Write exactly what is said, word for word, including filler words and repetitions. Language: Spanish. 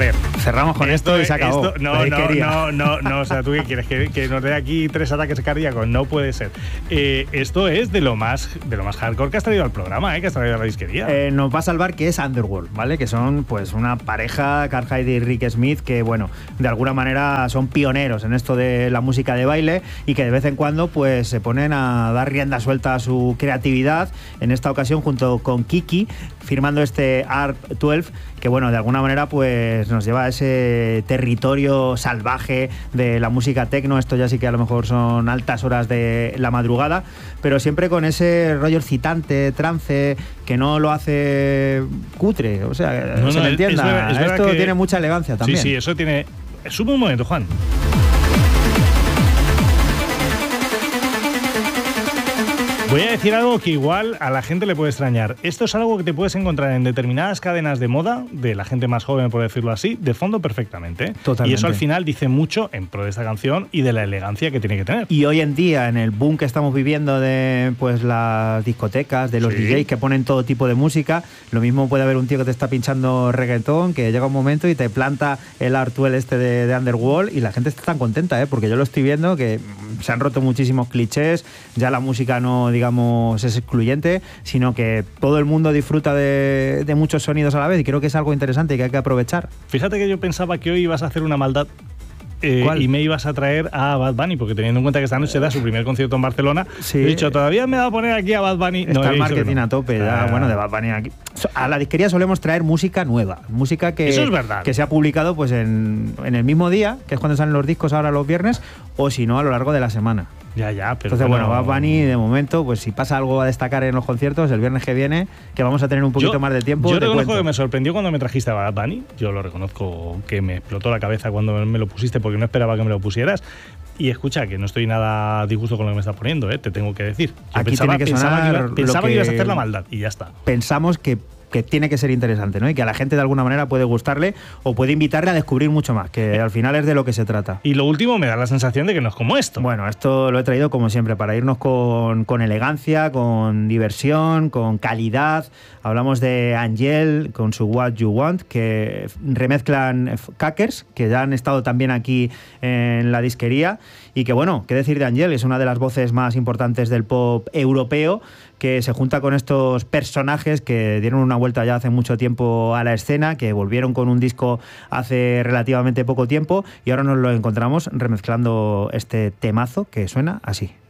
ver. Cerramos con esto, esto y se acabó. Esto, no, no, no, no, no, o sea, ¿tú qué quieres? ¿Que, que nos dé aquí tres ataques cardíacos? No puede ser. Eh, esto es de lo más de lo más hardcore que has traído al programa, ¿eh? Que has traído a la disquería. Eh, nos va a salvar que es Underworld, ¿vale? Que son pues una pareja, Carl Hyde y Rick Smith, que bueno, de alguna manera son pioneros en esto de la música de baile y que de vez en cuando pues se ponen a dar rienda suelta a su creatividad, en esta ocasión junto con Kiki, firmando este A R P doce, que bueno, de alguna manera pues nos lleva a ese territorio salvaje de la música techno. Esto ya sí que a lo mejor son altas horas de la madrugada, pero siempre con ese rollo excitante, trance, que no lo hace cutre, o sea, no, se no, me entienda. Es verdad, es verdad esto que... tiene mucha elegancia también. Sí, sí, eso tiene... Sube un momento, Juan. Voy a decir algo que igual a la gente le puede extrañar. Esto es algo que te puedes encontrar en determinadas cadenas de moda, de la gente más joven, por decirlo así, de fondo perfectamente. ¿eh? Totalmente. Y eso al final dice mucho en pro de esta canción y de la elegancia que tiene que tener. Y hoy en día, en el boom que estamos viviendo de pues las discotecas, de los sí. D Js que ponen todo tipo de música, lo mismo puede haber un tío que te está pinchando reggaetón, que llega un momento y te planta el Artuel este de, de Underworld y la gente está tan contenta, ¿eh? Porque yo lo estoy viendo que se han roto muchísimos clichés, ya la música no, digamos, es excluyente, sino que todo el mundo disfruta de, de muchos sonidos a la vez y creo que es algo interesante y que hay que aprovechar. Fíjate que yo pensaba que hoy ibas a hacer una maldad eh, y me ibas a traer a Bad Bunny, porque teniendo en cuenta que esta noche da su primer concierto en Barcelona, sí. he dicho, todavía me va a poner aquí a Bad Bunny. Está no, el marketing no. a tope, ya, ah. bueno, de Bad Bunny aquí. A la disquería solemos traer música nueva, música que, Eso es verdad. que se ha publicado pues en, en el mismo día, que es cuando salen los discos ahora los viernes, o si no, a lo largo de la semana. Ya, ya, pero entonces, bueno, Bad Bunny, de momento, pues si pasa algo a destacar en los conciertos, el viernes que viene, que vamos a tener un poquito yo, más de tiempo. Yo reconozco cuento. que me sorprendió cuando me trajiste a Bad Bunny. Yo lo reconozco que me explotó la cabeza cuando me lo pusiste porque no esperaba que me lo pusieras. Y escucha, que no estoy nada disgusto con lo que me estás poniendo, ¿eh? Te tengo que decir. Yo Aquí pensaba, tiene que pensaba, sonar que, iba, pensaba que, que ibas a hacer la maldad y ya está. Pensamos que que tiene que ser interesante, ¿no? Y que a la gente de alguna manera puede gustarle o puede invitarle a descubrir mucho más, que al final es de lo que se trata. Y lo último, me da la sensación de que no es como esto. Bueno, esto lo he traído como siempre, para irnos con, con elegancia, con diversión, con calidad. Hablamos de Angel con su What You Want, que remezclan Cackers, que ya han estado también aquí en la disquería. Y que bueno, qué decir de Angel, es una de las voces más importantes del pop europeo, que se junta con estos personajes que dieron una vuelta ya hace mucho tiempo a la escena, que volvieron con un disco hace relativamente poco tiempo y ahora nos lo encontramos remezclando este temazo que suena así.